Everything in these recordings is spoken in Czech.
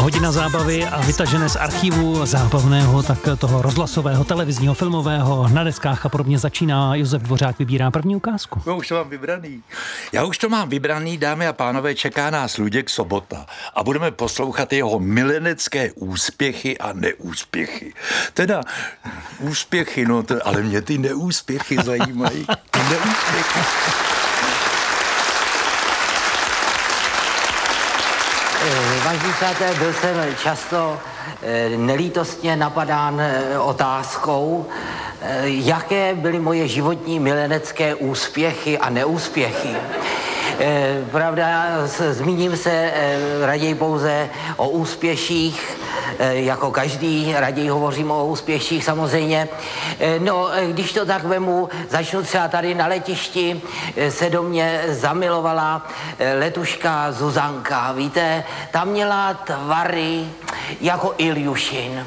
Hodina zábavy a vytažené z archivu zábavného, tak toho rozhlasového, televizního, filmového, na deskách a podobně začíná. Josef Dvořák vybírá první ukázku. Já už to mám vybraný. Dámy a pánové, čeká nás Luděk Sobota a budeme poslouchat jeho milenecké úspěchy a neúspěchy. Teda úspěchy, ale mě ty neúspěchy zajímají. Neúspěchy. Vážení přátelé, byl jsem často nelítostně napadán otázkou, jaké byly moje životní milenecké úspěchy a neúspěchy. Pravda, zmíním se raději pouze o úspěších, jako každý, raději hovořím o úspěších samozřejmě. No, když to tak vemu, začnu třeba tady na letišti, se do mě zamilovala letuška Zuzanka, víte, ta měla tvary jako Iljušin.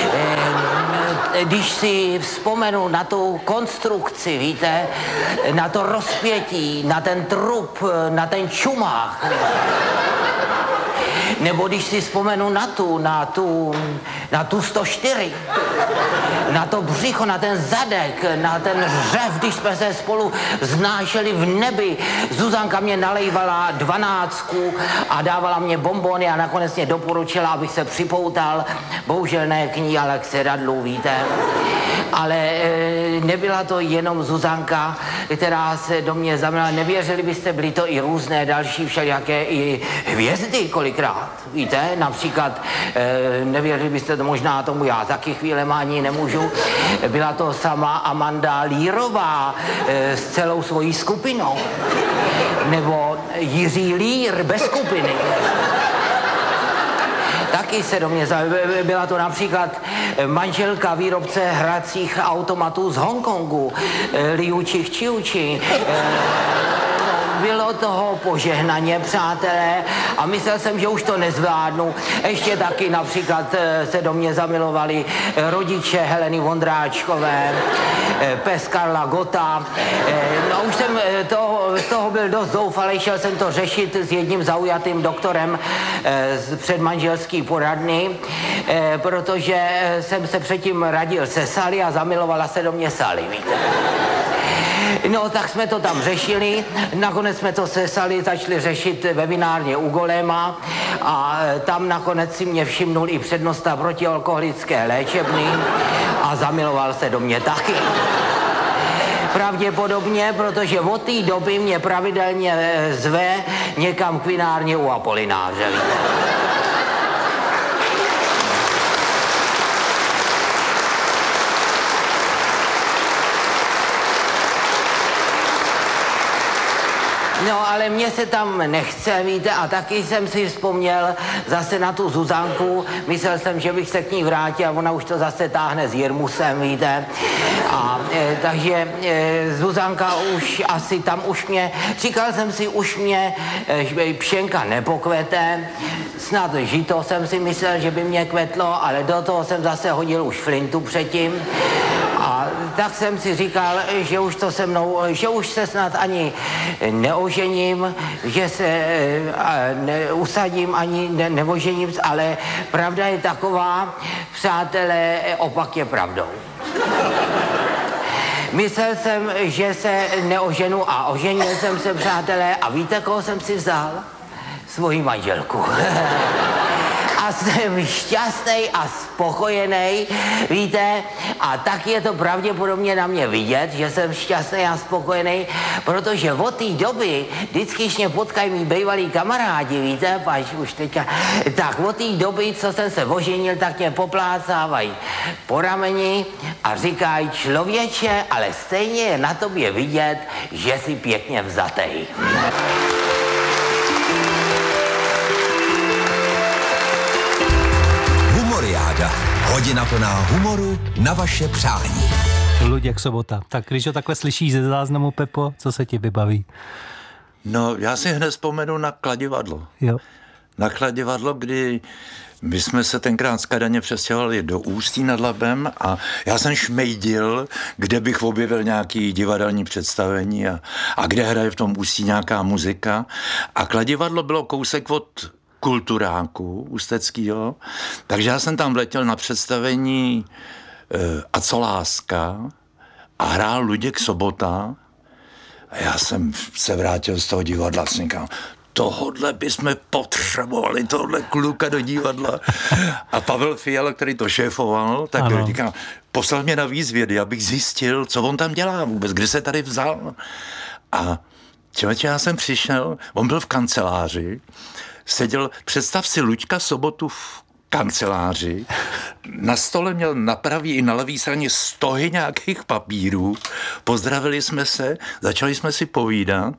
Když si vzpomenu na tu konstrukci, víte, na to rozpětí, na ten trup, na ten čumák, nebo když si vzpomenu na tu 104, na to břicho, na ten zadek, na ten řev, když jsme se spolu znášeli v nebi. Zuzanka mě nalejvala 12 a dávala mě bonbony a nakonec mě doporučila, abych se připoutal. Bohužel ne k ní, ale k sedadlu, víte. Ale nebyla to jenom Zuzanka, která se do mě zamilovala. Nevěřili byste, byly to i různé další všelijaké i hvězdy kolikrát, víte. Například, nevěřili byste to možná tomu, já taky chvílema ani nemůžu. Byla to sama Amanda Lírová s celou svojí skupinou. Nebo Jiří Lír bez skupiny. Taky se do mě byla to například manželka výrobce hracích automatů z Hongkongu, Liu Čiuči. Bylo toho požehnaně, přátelé, a myslel jsem, že už to nezvládnu. Ještě taky například se do mě zamilovali rodiče Heleny Vondráčkové, pes Karla Gotta. No už jsem z toho byl dost zoufalý, šel jsem to řešit s jedním zaujatým doktorem z předmanželský poradny, protože jsem se předtím radil se Sally a zamilovala se do mě Sally, víte. No, tak jsme to tam řešili, nakonec jsme to se Sally začali řešit ve vinárně u Goléma a tam nakonec si mě všimnul i přednosta protialkoholické léčebny a zamiloval se do mě taky. Pravděpodobně, protože od té doby mě pravidelně zve někam k vinárně u Apolináře. No, ale mně se tam nechce, víte, a taky jsem si vzpomněl zase na tu Zuzanku. Myslel jsem, že bych se k ní vrátil a ona už to zase táhne s Jirmusem, víte. A takže Zuzanka už asi tam říkal jsem si, už mě pšenka nepokvete. Snad žito jsem si myslel, že by mě kvetlo, ale do toho jsem zase hodil už flintu předtím. A tak jsem si říkal, že už to se mnou, že už se snad ani neožením, že se neusadím ani neožením, ale pravda je taková, přátelé, opak je pravdou. Myslel jsem, že se neoženu a oženil jsem se, přátelé, a víte, koho jsem si vzal? Svoji manželku. A jsem šťastný a spokojený, víte, a tak je to pravděpodobně na mě vidět, že jsem šťastný a spokojený, protože od té doby, vždycky, když mě potkají mý bývalí kamarádi, víte, pač už teďka, tak od té doby, co jsem se oženil, tak mě poplácávají po rameni a říkají, člověče, ale stejně je na tobě vidět, že jsi pěkně vzatej. Hodina plná humoru na vaše přání. Luděk Sobota. Tak když ho takhle slyšíš ze záznamu, Pepo, co se ti vybaví? No, já si hned vzpomenu na Kladivadlo. Jo. Na Kladivadlo, kdy my jsme se tenkrát z Kadaně přestěhovali do Ústí nad Labem a já jsem šmejdil, kde bych objevil nějaký divadelní představení a kde hraje v tom Ústí nějaká muzika. A Kladivadlo bylo kousek od kulturáku ústeckýho, takže já jsem tam vletěl na představení A co láska a hrál Luděk Sobota a já jsem se vrátil z toho divadla a říkám, tohodle bychom potřebovali, tohle kluka do divadla. A Pavel Fiala, který to šéfoval, tak říkám, poslal mě na výzvědy, abych zjistil, co on tam dělá vůbec, kde se tady vzal. A člověče, já jsem přišel, on byl v kanceláři, seděl, představ si Luďka Sobotu v kanceláři, na stole měl na pravý i na levý straně stohy nějakých papírů, pozdravili jsme se, začali jsme si povídat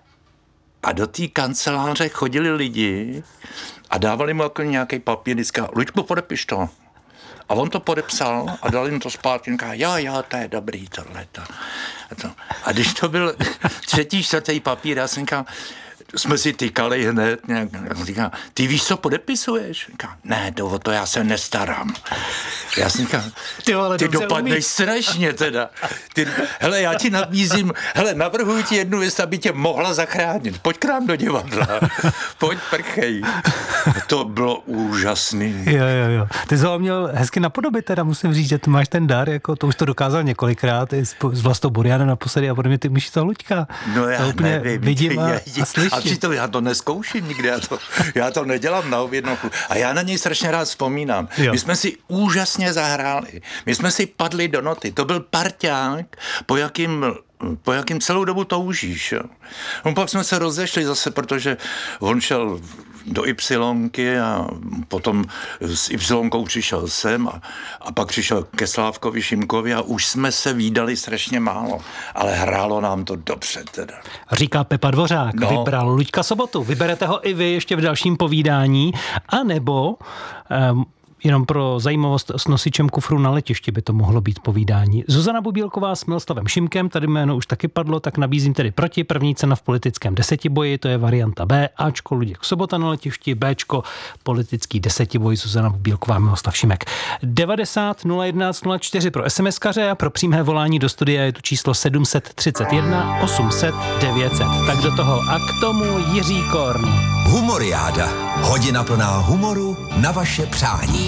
a do té kanceláře chodili lidi a dávali mu jako nějaký papír, vždycky, Luďku, podepiš to. A on to podepsal a dal jim to zpátky. Jo, to je dobrý, tohleto. A když to byl 3., 4. papír, já jsem říkal, jsme si tykali hned, nějak, říkal, ty víš, co podepisuješ? Říkal, ne, o to já se nestarám. Já jsem říkal, ty dopadneš strašně teda. Hele, já ti nabízím, navrhuji ti jednu věc, aby tě mohla zachránit. Pojď k nám do divadla. Pojď, prchej. To bylo úžasný. Jo. Ty jsi ho měl hezky napodobit teda, musím říct, že ty máš ten dar, jako to už to dokázal několikrát, i s Vlastou Burianem naposledy a podobně, ty umíš to Luďka. No já nevím. Vidím a slyším. A přitom já to neskouším nikdy, já to nedělám na objednavku. A já na něj strašně rád vzpomínám. Jo. My jsme si úžasně zahráli. My jsme si padli do noty. To byl parťák, po jakým celou dobu toužíš. Jo. Pak jsme se rozešli zase, protože on šel do Ypsilonky a potom s Ypsilonkou přišel sem a pak přišel ke Slávkovi Šimkovi a už jsme se vídali strašně málo, ale hrálo nám to dobře teda. Říká Pepa Dvořák, vybral Luďka Sobotu. Vyberete ho i vy ještě v dalším povídání, anebo jenom pro zajímavost s nosičem kufru na letišti by to mohlo být povídání. Zuzana Bubílková s Miloslavem Šimkem, tady jméno už taky padlo, tak nabízím tedy proti. První cena v politickém 10boji, to je varianta B, Ačko Luděk Sobota na letišti, Bčko politický 10boj, Zuzana Bubílková, Miloslav Šimek. 90 011 04 pro SMSkaře a pro přímé volání do studia je tu číslo 731 800 900. Tak do toho a k tomu Jiří Korn. Humoriáda. Hodina plná humoru na vaše přání.